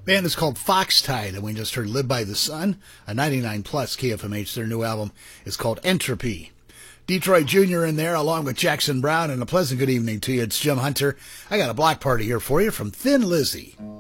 Band is called Foxtide, and we just heard Live by the Sun, a 99 plus KFMH. Their new album is called Entropy. Detroit Jr. in there, along with Jackson Brown, and a pleasant good evening to you. It's Jim Hunter. I got a block party here for you from Thin Lizzy.